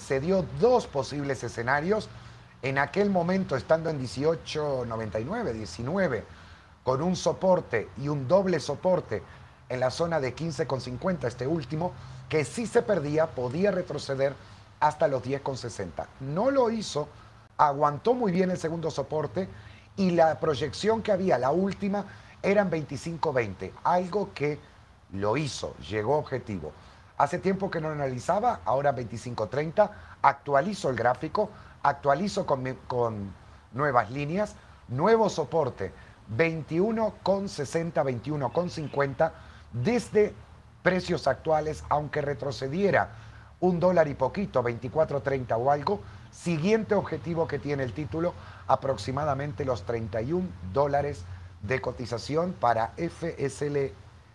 se dio dos posibles escenarios. En aquel momento, estando en 18.99, 19, con un soporte y un doble soporte en la zona de 15,50, este último, que si se perdía podía retroceder hasta los 10,60. No lo hizo, aguantó muy bien el segundo soporte y la proyección que había, la última, eran 25.20, algo que lo hizo, llegó a objetivo. Hace tiempo que no lo analizaba, ahora 25.30, actualizo el gráfico, actualizo con nuevas líneas, nuevo soporte 21,60, 21,50 desde precios actuales, aunque retrocediera $1 y poquito, 24.30 o algo, siguiente objetivo que tiene el título, aproximadamente los $31 de cotización para FSLY,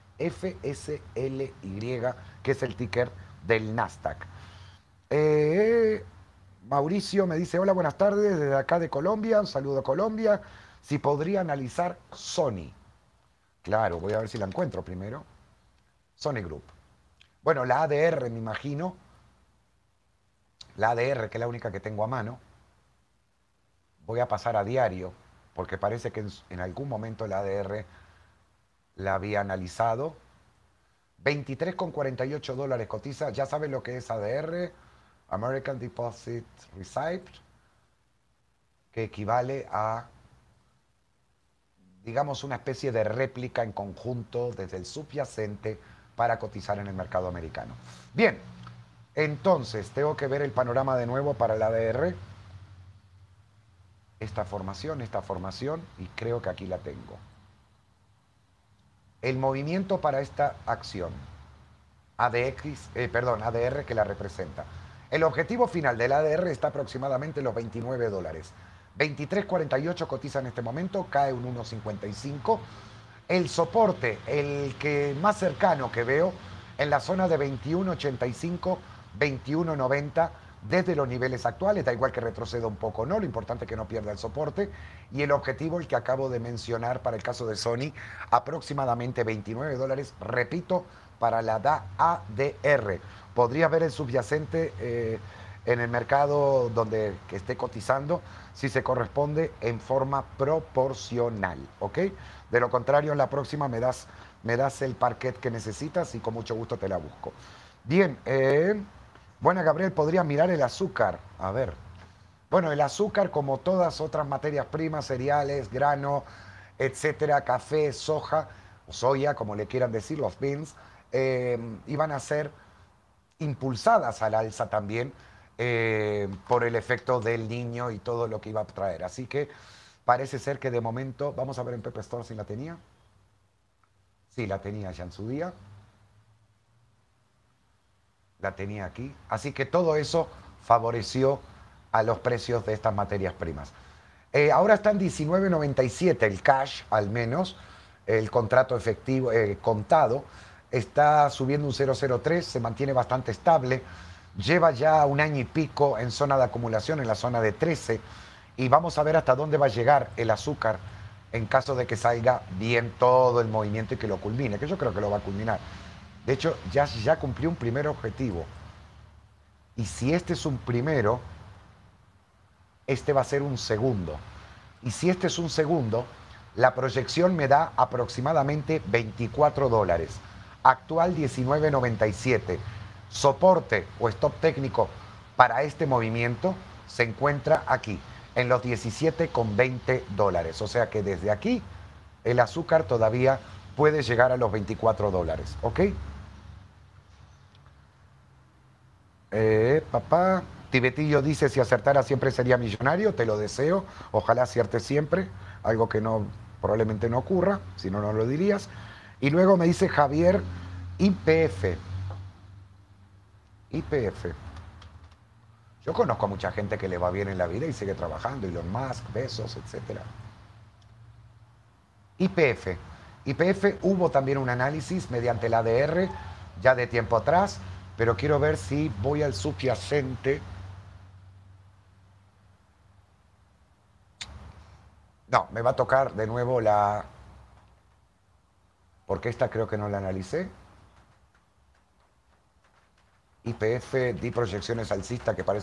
que es el ticker del Nasdaq. Mauricio me dice, hola, buenas tardes, desde acá de Colombia, un saludo a Colombia. Si podría analizar Sony. Claro, voy a ver si la encuentro primero. Sony Group. Bueno, la ADR, me imagino. La ADR, que es la única que tengo a mano. Voy a pasar a diario, porque parece que en algún momento la ADR la había analizado. 23,48 dólares cotiza. Ya saben lo que es ADR, American Deposit Receipt, que equivale a, digamos, una especie de réplica en conjunto desde el subyacente para cotizar en el mercado americano. Bien, entonces tengo que ver el panorama de nuevo para el ADR. Esta formación, y creo que aquí la tengo. El movimiento para esta acción, ADR que la representa. El objetivo final del ADR está aproximadamente en los 29 dólares. 23.48 cotiza en este momento, cae un 1.55. El soporte, el que más cercano que veo, en la zona de 21.85, 21.90, desde los niveles actuales, da igual que retroceda un poco, ¿no? Lo importante es que no pierda el soporte. Y el objetivo, el que acabo de mencionar para el caso de Sony, aproximadamente 29 dólares, repito, para la ADR. Podría ver el subyacente en el mercado donde que esté cotizando, si se corresponde en forma proporcional, ¿ok? De lo contrario, en la próxima me das el parquet que necesitas y con mucho gusto te la busco. Bien, bueno, Gabriel, podría mirar el azúcar. A ver. Bueno, el azúcar, como todas otras materias primas, cereales, grano, etcétera, café, soja, o soya, como le quieran decir, los beans, iban a ser impulsadas al alza también por el efecto del niño y todo lo que iba a traer. Así que parece ser que de momento, vamos a ver en Pepe Store si la tenía. Sí, la tenía ya en su día. La tenía aquí. Así que todo eso favoreció a los precios de estas materias primas. Ahora está en 19.97 el cash, al menos, el contrato efectivo, contado. Está subiendo un 0,03, se mantiene bastante estable. Lleva ya un año y pico en zona de acumulación, en la zona de 13. Y vamos a ver hasta dónde va a llegar el azúcar en caso de que salga bien todo el movimiento y que lo culmine, que yo creo que lo va a culminar. De hecho, ya cumplió un primer objetivo. Y si este es un primero, este va a ser un segundo. Y si este es un segundo, la proyección me da aproximadamente 24 dólares. Actual 19.97. Soporte o stop técnico para este movimiento se encuentra aquí, en los 17,20 dólares. O sea que desde aquí el azúcar todavía puede llegar a los 24 dólares. ¿Ok? Papá, Tibetillo dice, si acertara siempre sería millonario, te lo deseo, ojalá acierte siempre, algo que no probablemente no ocurra, si no, no lo dirías. Y luego me dice Javier, IPF. IPF. Yo conozco a mucha gente que le va bien en la vida y sigue trabajando, Elon Musk, Bezos, etc. IPF. IPF hubo también un análisis mediante la ADR ya de tiempo atrás, pero quiero ver si voy al subyacente. No, me va a tocar de nuevo porque esta creo que no la analicé. IPF, di proyecciones alcistas que parece